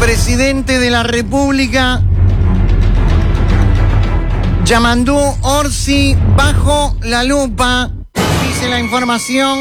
presidente de la República, Yamandú Orsi, bajo la lupa, dice la información.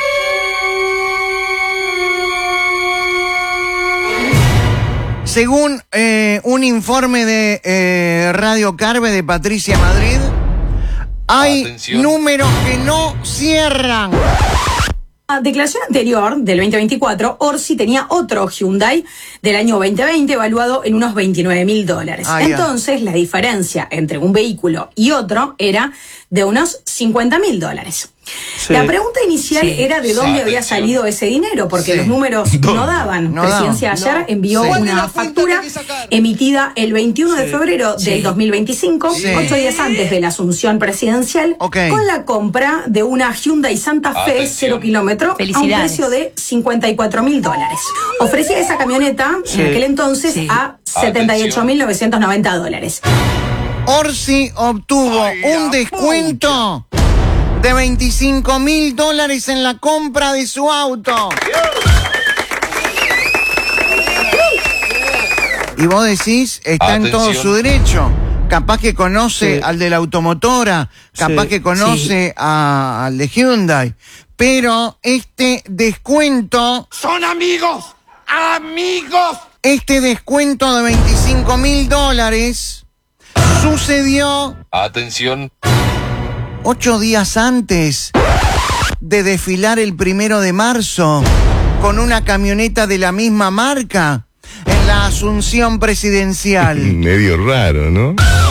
Según un informe de Radio Carve de Patricia Madrid, hay números que no cierran. La declaración anterior, del 2024, Orsi tenía otro Hyundai del año 2020 evaluado en unos $29.000. Entonces, la diferencia entre un vehículo y otro era de unos $50.000. Sí. La pregunta inicial era de dónde había salido ese dinero, porque los números no daban. Presidencia ayer envió una factura emitida el 21 de febrero del 2025, 8 días antes de la asunción presidencial, con la compra de una Hyundai Santa Fe 0 kilómetro a un precio de $54.000. Ofrecía esa camioneta en aquel entonces a $78.990. Orsi obtuvo un descuento de $25.000 en la compra de su auto. Y vos decís, está en todo su derecho. Capaz que conoce al de la automotora, capaz que conoce al de Hyundai. Pero este descuento... ¡Son amigos! ¡Amigos! Este descuento de $25.000 sucedió... Atención. 8 días antes de desfilar el 1 de marzo con una camioneta de la misma marca en la asunción presidencial. Medio raro, ¿no?